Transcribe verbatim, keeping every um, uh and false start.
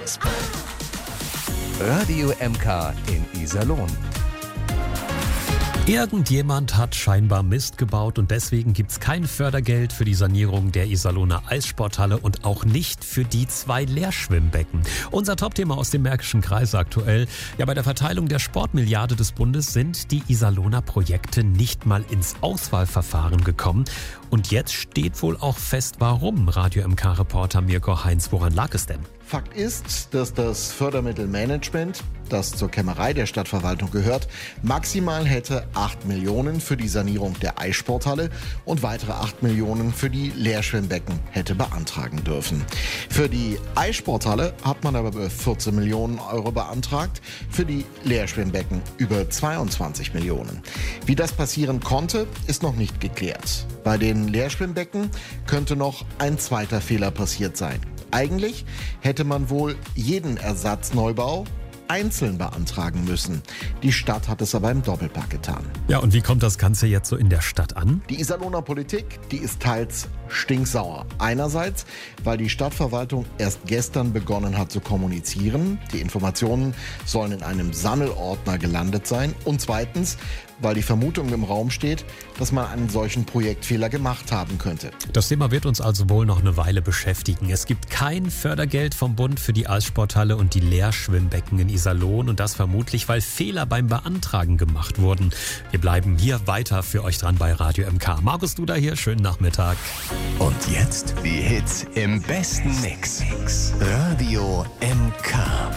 Expert. Radio M K in Iserlohn. Irgendjemand hat scheinbar Mist gebaut und deswegen gibt's kein Fördergeld für die Sanierung der Iserlohner Eissporthalle und auch nicht für die zwei Leerschwimmbecken. Unser Topthema aus dem Märkischen Kreis aktuell. Ja, bei der Verteilung der Sportmilliarde des Bundes sind die Iserlohner Projekte nicht mal ins Auswahlverfahren gekommen. Und jetzt steht wohl auch fest, warum. Radio M K-Reporter Mirko Heinz, woran lag es denn? Fakt ist, dass das Fördermittelmanagement, das zur Kämmerei der Stadtverwaltung gehört, maximal hätte acht Millionen für die Sanierung der Eissporthalle und weitere acht Millionen für die Leerschwimmbecken hätte beantragen dürfen. Für die Eissporthalle hat man aber über vierzehn Millionen Euro beantragt, für die Leerschwimmbecken über zweiundzwanzig Millionen. Wie das passieren konnte, ist noch nicht geklärt. Bei den Leerschwimmbecken könnte noch ein zweiter Fehler passiert sein. Eigentlich hätte man wohl jeden Ersatzneubau einzeln beantragen müssen. Die Stadt hat es aber im Doppelpack getan. Ja, und wie kommt das Ganze jetzt so in der Stadt an? Die Iserlohner Politik, die ist teils stinksauer. Einerseits, weil die Stadtverwaltung erst gestern begonnen hat zu kommunizieren. Die Informationen sollen in einem Sammelordner gelandet sein. Und zweitens, weil die Vermutung im Raum steht, dass man einen solchen Projektfehler gemacht haben könnte. Das Thema wird uns also wohl noch eine Weile beschäftigen. Es gibt kein Fördergeld vom Bund für die Eissporthalle und die Leerschwimmbecken in Iserlohn und das vermutlich, weil Fehler beim Beantragen gemacht wurden. Wir bleiben hier weiter für euch dran bei Radio M K. Markus Duda hier, schönen Nachmittag. Und jetzt die Hits im besten Mix. Radio M K.